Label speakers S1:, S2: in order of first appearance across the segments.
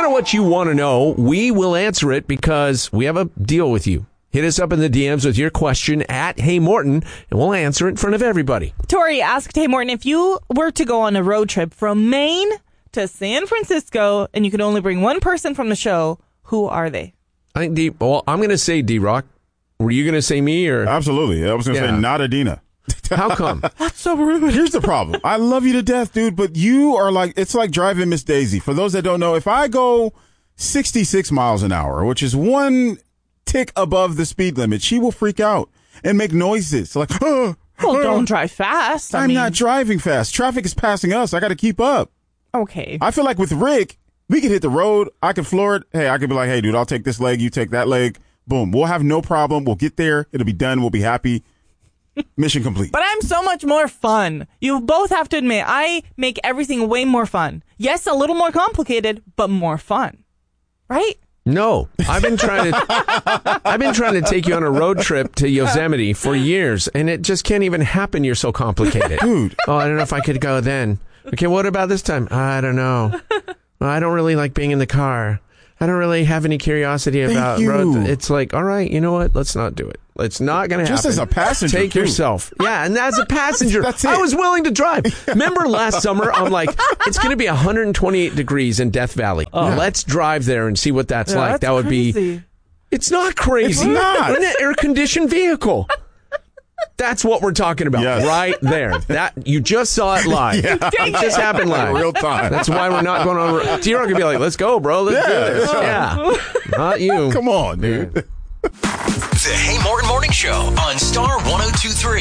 S1: matter what you want to know, we will answer it because we have a deal with you. Hit us up in the DMs with your question at Hey Morton, and we'll answer it in front of everybody.
S2: Tori asked Hey Morton, if you were to go on a road trip from Maine to San Francisco and you could only bring one person from the show, who are they?
S1: I think I'm going to say D-Rock. Were you going to say me or?
S3: Absolutely. I was going to say not Adina.
S1: How come?
S2: That's so rude.
S3: Here's the problem. I love you to death, dude, but you are like, it's like driving Miss Daisy. For those that don't know, if I go 66 miles an hour, which is one tick above the speed limit, she will freak out and make noises like,
S2: well, don't drive fast.
S3: I'm not driving fast. Traffic is passing us. I got to keep up.
S2: Okay.
S3: I feel like with Rick, we could hit the road. I could floor it. Hey, I could be like, hey, dude, I'll take this leg. You take that leg. Boom. We'll have no problem. We'll get there. It'll be done. We'll be happy. Mission complete.
S2: But I'm so much more fun. You both have to admit, I make everything way more fun. Yes, a little more complicated, but more fun. Right?
S1: No, I've been trying to take you on a road trip to Yosemite for years, and it just can't even happen. You're so complicated.
S3: Dude.
S1: Oh, I don't know if I could go then. Okay, what about this time? I don't know. Well, I don't really like being in the car. I don't really have any curiosity about roads. It's like, all right, you know what? Let's not do it. It's not going to happen.
S3: Just as a passenger,
S1: take yourself. Yeah, and as a passenger,
S3: That's it.
S1: I was willing to drive. Remember last summer, I'm like, it's going to be 128 degrees in Death Valley. Let's drive there and see what that's like.
S2: That's
S1: that would
S2: crazy.
S1: be. It's not crazy.
S3: It's not.
S1: In an air-conditioned vehicle. That's what we're talking about right there. That you just saw it live. It just happened live.
S3: Real time.
S1: That's why we're not going on. T-Rock could be like, let's go, bro. Let's do this. Yeah. Not you.
S3: Come on, dude.
S4: The Hey Morton Morning Show on Star 102.3.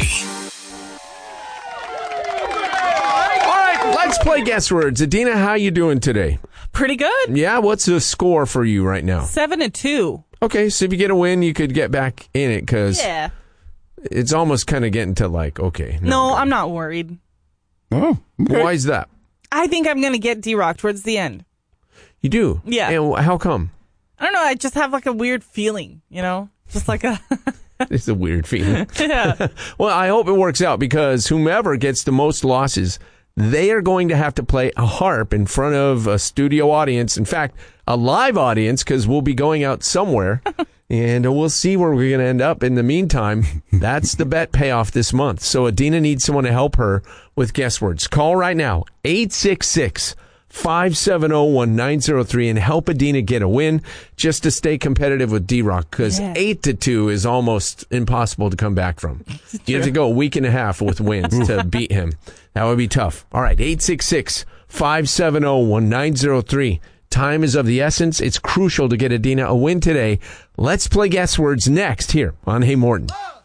S1: All right, let's play guess words. Adina, how you doing today?
S2: Pretty good.
S1: Yeah, what's the score for you right now?
S2: 7-2.
S1: Okay, so if you get a win, you could get back in it because it's almost kind of getting to like, okay.
S2: No, I'm not worried.
S3: Oh, okay.
S1: Why is that?
S2: I think I'm going to get D-Rock towards the end.
S1: You do?
S2: Yeah.
S1: And how come?
S2: I don't know. I just have like a weird feeling, you know? Just like a...
S1: It's a weird feeling.
S2: Yeah.
S1: Well, I hope it works out because whomever gets the most losses, they are going to have to play a harp in front of a studio audience. In fact, a live audience because we'll be going out somewhere and we'll see where we're going to end up. In the meantime, that's the bet payoff this month. So Adina needs someone to help her with guess words. Call right now, 866-570-1903 and help Adina get a win just to stay competitive with D-Rock because 8-2 is almost impossible to come back from. You have to go a week and a half with wins to beat him. That would be tough. All right, 866-570-1903. Time is of the essence. It's crucial to get Adina a win today. Let's play guess words next here on Hey Morton.